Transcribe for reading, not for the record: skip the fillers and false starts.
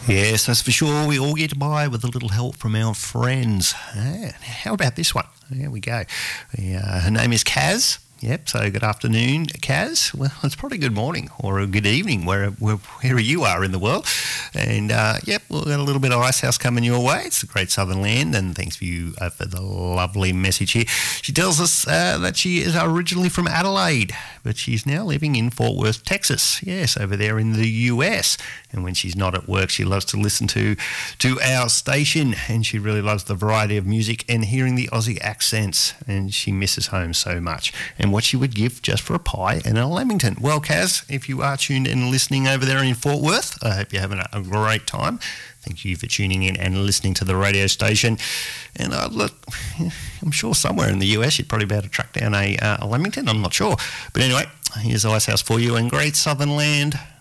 Yes, that's for sure. We all get by with a little help from our friends. How about this one? There we go. Her name is Kaz. Yep, so good afternoon, Kaz. Well, it's probably good morning or a good evening wherever you are in the world. And, yep, we've got a little bit of Icehouse coming your way. It's a great southern land, and thanks for you for the lovely message here. She tells us that she is originally from Adelaide, but she's now living in Fort Worth, Texas. Yes, over there in the US. And when she's not at work, she loves to listen to our station, and she really loves the variety of music and hearing the Aussie accents, and she misses home so much. And what she would give just for a pie and a Lamington. Well, Kaz, if you are tuned in and listening over there in Fort Worth, I hope you're having a great time. Thank you for tuning in and listening to the radio station. And look, I'm sure somewhere in the US you'd probably be able to track down a Lamington. I'm not sure. But anyway, here's Icehouse for you in great southern land.